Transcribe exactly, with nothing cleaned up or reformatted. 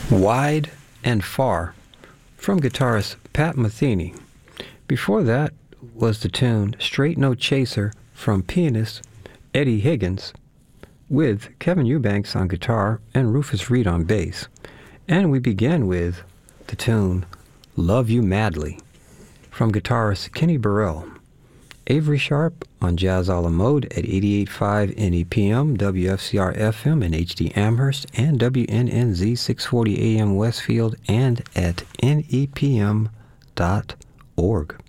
Wide and Far from guitarist Pat Metheny. Before that was the tune Straight No Chaser from pianist Eddie Higgins with Kevin Eubanks on guitar and Rufus Reid on bass. And we began with the tune Love You Madly from guitarist Kenny Burrell. Avery Sharp on Jazz a la Mode at eighty-eight point five N E P M, W F C R F M in H D Amherst, and W N N Z six forty A M Westfield, and at N E P M dot org.